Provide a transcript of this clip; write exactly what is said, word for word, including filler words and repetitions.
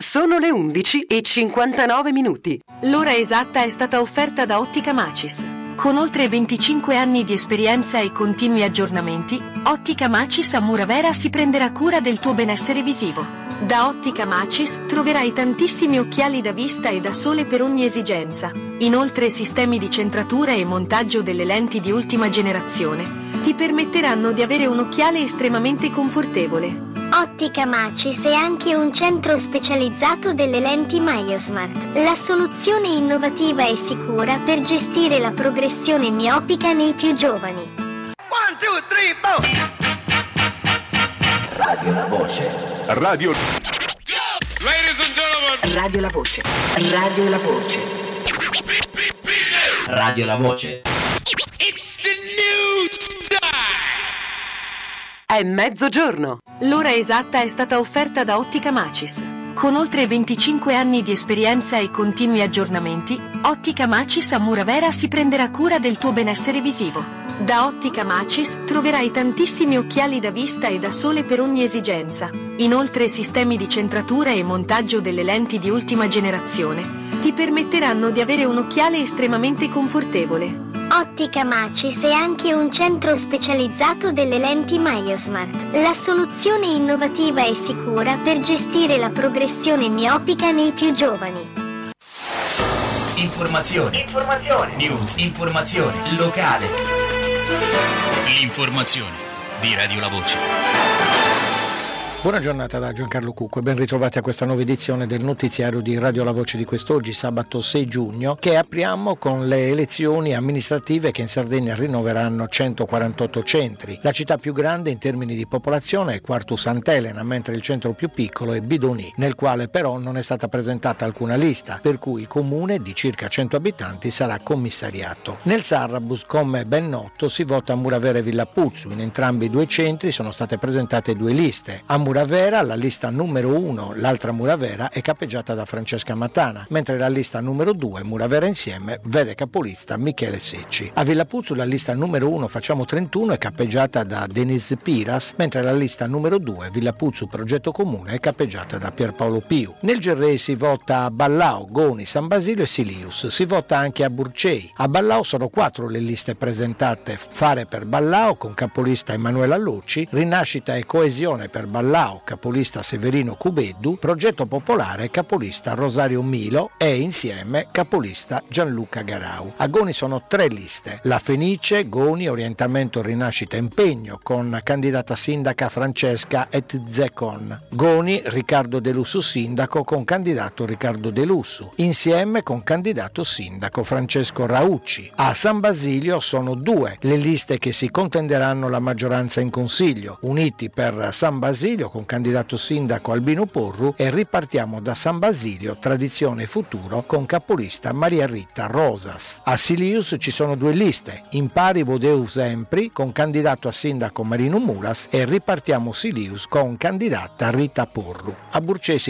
Sono le undici e cinquantanove minuti. L'ora esatta è stata offerta da Ottica Macis. Con oltre venticinque anni di esperienza e continui aggiornamenti, Ottica Macis a Muravera si prenderà cura del tuo benessere visivo. Da Ottica Macis troverai tantissimi occhiali da vista e da sole per ogni esigenza. Inoltre sistemi di centratura e montaggio delle lenti di ultima generazione ti permetteranno di avere un occhiale estremamente confortevole. Ottica Macis è anche un centro specializzato delle lenti MyoSmart, la soluzione innovativa e sicura per gestire la progressione miopica nei più giovani. One, two, three, four. Radio La Voce. Radio. Ladies and gentlemen. Radio La Voce. Radio La Voce. Radio La Voce. It's the new style. È mezzogiorno. L'ora esatta è stata offerta da Ottica Macis. Con oltre venticinque anni di esperienza e continui aggiornamenti, Ottica Macis a Muravera si prenderà cura del tuo benessere visivo. Da Ottica Macis troverai tantissimi occhiali da vista e da sole per ogni esigenza. Inoltre sistemi di centratura e montaggio delle lenti di ultima generazione ti permetteranno di avere un occhiale estremamente confortevole. Ottica Macis è anche un centro specializzato delle lenti MyoSmart, la soluzione innovativa e sicura per gestire la progressione miopica nei più giovani. Informazione. Informazione. News. Informazione. Locale. L'informazione di Radio La Voce. Buona giornata da Giancarlo Cucco e ben ritrovati a questa nuova edizione del notiziario di Radio La Voce di quest'oggi, sabato sei giugno, che apriamo con le elezioni amministrative che in Sardegna rinnoveranno centoquarantotto centri. La città più grande in termini di popolazione è Quartu Sant'Elena, mentre il centro più piccolo è Bidoni, nel quale però non è stata presentata alcuna lista, per cui il comune di circa cento abitanti sarà commissariato. Nel Sarrabus, come ben noto, si vota a Muravera e Villapuzzu. In entrambi i due centri sono state presentate due liste. A Muravera la lista numero uno, l'altra Muravera, è capeggiata da Francesca Matana, mentre la lista numero due, Muravera Insieme, vede capolista Michele Secci. A Villapuzzu la lista numero uno, Facciamo trentuno, è capeggiata da Denise Piras, mentre la lista numero due, Villapuzzu Progetto Comune, è capeggiata da Pierpaolo Piu. Nel Gerrei si vota a Ballao, Goni, San Basilio e Silius. Si vota anche a Burcei. A Ballao sono quattro le liste presentate: Fare per Ballao con capolista Emanuela Lucci, Rinascita e Coesione per Ballao, capolista Severino Cubeddu, Progetto Popolare, capolista Rosario Milo e Insieme, capolista Gianluca Garau. A Goni sono tre liste: La Fenice, Goni, Orientamento Rinascita Impegno, con candidata sindaca Francesca Etzekon. Goni, Riccardo De Lussu sindaco con candidato Riccardo De Lussu. Insieme con candidato sindaco Francesco Raucci. A San Basilio sono due le liste che si contenderanno la maggioranza in consiglio: Uniti per San Basilio con candidato sindaco Albino Porru e Ripartiamo da San Basilio, Tradizione e Futuro con capolista Maria Rita Rosas. A Silius ci sono due liste: Impari Bodeus Empri con candidato a sindaco Marino Mulas e Ripartiamo Silius con candidata Rita Porru. A Burcei si